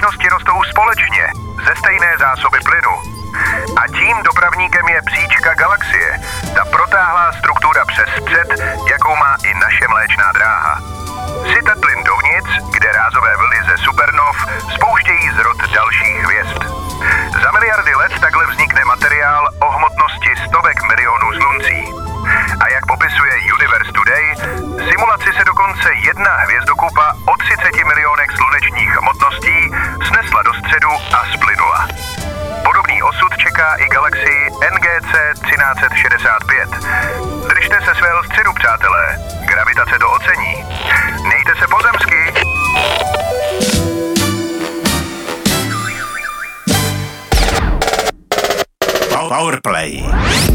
společnosti rostou společně ze stejné zásoby plynu. A tím dopravníkem je příčka galaxie, ta protáhlá struktura přes střed, jakou má i naše Mléčná dráha. Sype plyn dovnitř, kde rázové vlny ze supernov spouštějí zrod dalších hvězd. Za miliardy let takhle vznikne materiál o hmotnosti stovek milionů sluncí. A jak popisuje Universe Today, simulaci se dokonce jedna hvězdokupa o 30 milionech slunečních hmotností snesla do středu a splynula. Podobný osud čeká i galaxii NGC 1365. Držte se svého středu, přátelé. Gravitace to ocení. Mějte se pozemsky. Powerplay.